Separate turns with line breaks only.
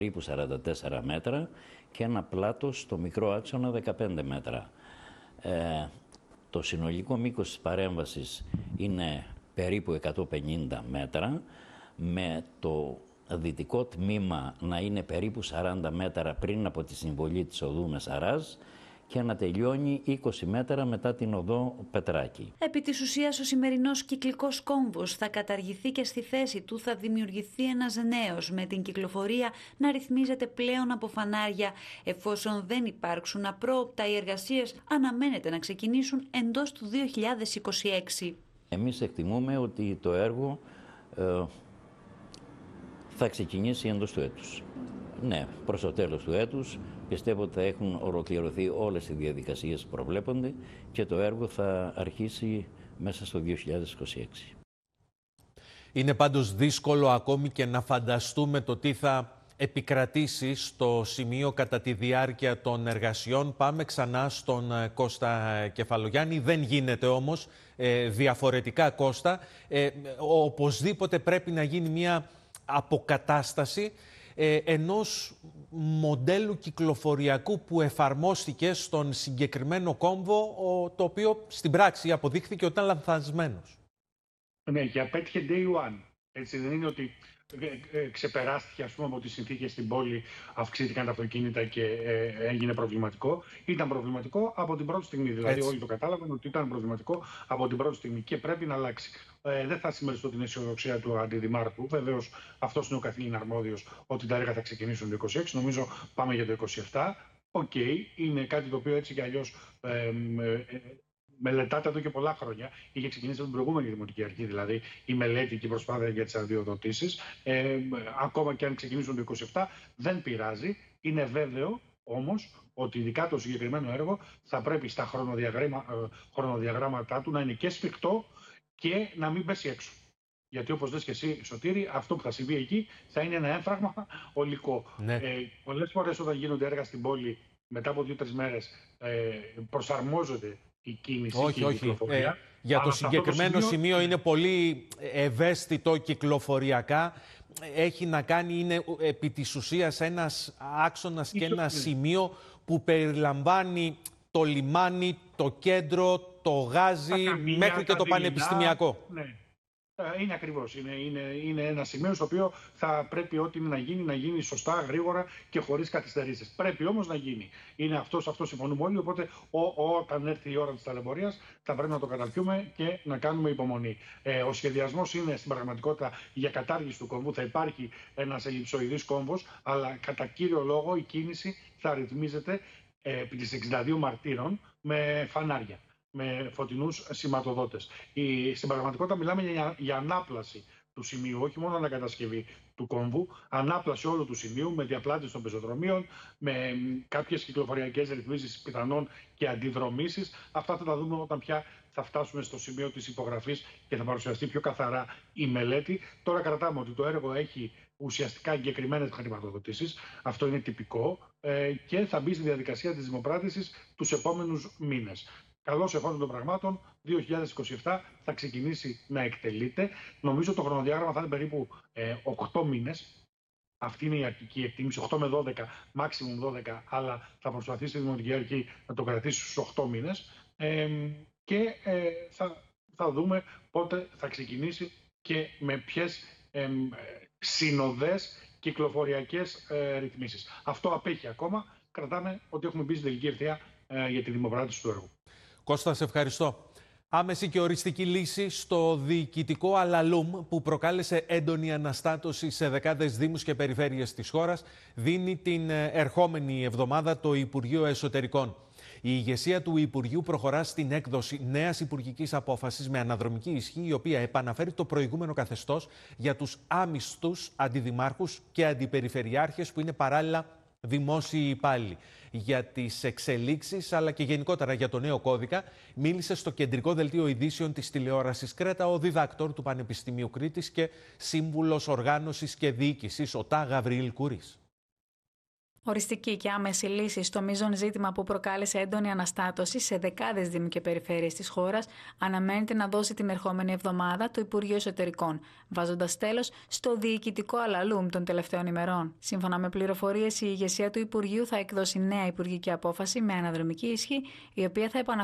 περίπου 44 μέτρα και ένα πλάτος στο μικρό άξονα 15 μέτρα. Το συνολικό μήκος της παρέμβασης είναι περίπου 150 μέτρα, με το δυτικό τμήμα να είναι περίπου 40 μέτρα πριν από τη συμβολή της οδού Μεσαράζ και να τελειώνει 20 μέτρα μετά την οδό Πετράκη.
Επί της ουσίας, ο σημερινός κυκλικός κόμβος θα καταργηθεί και στη θέση του θα δημιουργηθεί ένας νέος, με την κυκλοφορία να ρυθμίζεται πλέον από φανάρια. Εφόσον δεν υπάρξουν απρόοπτα, οι εργασίες αναμένεται να ξεκινήσουν εντός του 2026.
Εμείς εκτιμούμε ότι το έργο θα ξεκινήσει εντός του έτους. Ναι, προς το τέλος του έτους πιστεύω ότι θα έχουν ολοκληρωθεί όλες οι διαδικασίες που προβλέπονται και το έργο θα αρχίσει μέσα στο 2026.
Είναι πάντως δύσκολο ακόμη και να φανταστούμε το τι θα επικρατήσει στο σημείο κατά τη διάρκεια των εργασιών. Πάμε ξανά στον Κώστα Κεφαλογιάννη. Δεν γίνεται όμως διαφορετικά, Κώστα. Οπωσδήποτε πρέπει να γίνει μια αποκατάσταση ενός μοντέλου κυκλοφοριακού που εφαρμόστηκε στον συγκεκριμένο κόμβο, το οποίο στην πράξη αποδείχθηκε ότι ήταν λανθασμένος.
Ναι, και απέτυχε day one. Έτσι δεν είναι ότι ξεπεράστηκε, ας πούμε, από τις συνθήκες στην πόλη, αυξήθηκαν τα αυτοκίνητα και έγινε προβληματικό. Ήταν προβληματικό από την πρώτη στιγμή. Δηλαδή, όλοι το κατάλαβαν ότι ήταν προβληματικό από την πρώτη στιγμή και πρέπει να αλλάξει. Δεν θα συμμεριστώ την αισιοδοξία του αντιδημάρχου. Βεβαίως, αυτός είναι ο καθήλυνα αρμόδιος ότι τα έργα θα ξεκινήσουν το 26. Νομίζω πάμε για το 27. Οκ, είναι κάτι το οποίο έτσι κι αλλιώς μελετάται εδώ και πολλά χρόνια. Είχε ξεκινήσει από την προηγούμενη Δημοτική Αρχή, δηλαδή η μελέτη και η προσπάθεια για τις αδειοδοτήσεις. Ακόμα και αν ξεκινήσουν το 27, δεν πειράζει. Είναι βέβαιο όμως ότι ειδικά το συγκεκριμένο έργο θα πρέπει στα χρονοδιαγράμματά του να είναι και σφιχτό και να μην πέσει έξω. Γιατί όπως λες και εσύ, Σωτήρη, αυτό που θα συμβεί εκεί θα είναι ένα έμφραγμα ολικό.
Ναι.
Πολλές φορές όταν γίνονται έργα στην πόλη, μετά από 2-3 μέρες προσαρμόζονται η κίνηση και η κυκλοφορία.
Για το συγκεκριμένο σημείο είναι πολύ ευαίσθητο κυκλοφοριακά. Έχει να κάνει, είναι επί της ουσίας ένας άξονας και ένα σημείο που περιλαμβάνει το λιμάνι, το κέντρο, το γάζι, μέχρι και το πανεπιστημιακό.
Ναι. Είναι ακριβώς. Είναι ένα σημείο στο οποίο θα πρέπει ό,τι να γίνει σωστά, γρήγορα και χωρίς καθυστερήσεις. Πρέπει όμως να γίνει. Είναι αυτό συμφωνούμε όλοι. Οπότε όταν έρθει η ώρα της ταλαιπωρίας θα πρέπει να το καταπιούμε και να κάνουμε υπομονή. Ο σχεδιασμός είναι στην πραγματικότητα για κατάργηση του κόμβου. Θα υπάρχει ένας ελλειψοειδής κόμβος, αλλά κατά κύριο λόγο η κίνηση θα ρυθμίζεται επί τις 62 Μαρτύρων με φανάρια, με φωτεινούς σηματοδότες. Στην πραγματικότητα μιλάμε για ανάπλαση του σημείου, όχι μόνο ανακατασκευή του κόμβου, ανάπλαση όλου του σημείου με διαπλάτηση των πεζοδρομίων, με κάποιες κυκλοφοριακές ρυθμίσεις πιθανών και αντιδρομήσεις. Αυτά θα τα δούμε όταν πια θα φτάσουμε στο σημείο της υπογραφής και θα παρουσιαστεί πιο καθαρά η μελέτη. Τώρα κρατάμε ότι το έργο έχει ουσιαστικά εγκεκριμένες χρηματοδοτήσεις. Αυτό είναι τυπικό και θα μπει στη διαδικασία της δημοπράτησης τους επόμενους μήνες. Καλώς εφόσον των πραγμάτων, 2027 θα ξεκινήσει να εκτελείται. Νομίζω το χρονοδιάγραμμα θα είναι περίπου 8 μήνες. Αυτή είναι η αρχική εκτίμηση, 8 με 12, maximum 12, αλλά θα προσπαθήσει η Δημοτική Αρχή να το κρατήσει στους 8 μήνες. Και θα δούμε πότε θα ξεκινήσει και με ποιες συνοδές κυκλοφοριακές ρυθμίσεις. Αυτό απέχει ακόμα. Κρατάμε ότι έχουμε μπει στην τελική ευθεία για τη δημοπράτηση του έργου.
Κώστα, σε ευχαριστώ. Άμεση και οριστική λύση στο διοικητικό αλαλούμ που προκάλεσε έντονη αναστάτωση σε δεκάδες δήμους και περιφέρειες της χώρας δίνει την ερχόμενη εβδομάδα το Υπουργείο Εσωτερικών. Η ηγεσία του Υπουργείου προχωρά στην έκδοση νέας υπουργικής απόφασης με αναδρομική ισχύ, η οποία επαναφέρει το προηγούμενο καθεστώς για τους άμιστους αντιδημάρχους και αντιπεριφερειάρχες που είναι παράλληλα δημόσιοι υπάλληλοι. Για τις εξελίξεις αλλά και γενικότερα για το νέο κώδικα μίλησε στο κεντρικό δελτίο ειδήσεων της τηλεόρασης Κρέτα ο διδάκτορ του Πανεπιστημίου Κρήτης και σύμβουλος οργάνωσης και διοίκησης ο ΤΑ Γαβριήλ Κούρης.
Οριστική και άμεση λύση στο μείζον ζήτημα που προκάλεσε έντονη αναστάτωση σε δεκάδες δήμοι και περιφέρειες της χώρας αναμένεται να δώσει την ερχόμενη εβδομάδα το Υπουργείο Εσωτερικών, βάζοντας τέλος στο διοικητικό αλαλούμ των τελευταίων ημερών. Σύμφωνα με πληροφορίες, η ηγεσία του Υπουργείου θα εκδώσει νέα υπουργική απόφαση με αναδρομική ισχύ, η οποία θα